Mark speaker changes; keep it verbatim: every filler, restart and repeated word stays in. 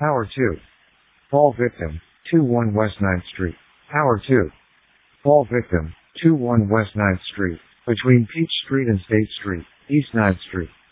Speaker 1: Power two. Fall victim, two one West ninth Street. Power two. Fall victim, two one West ninth Street, between Peach Street and State Street, East ninth Street.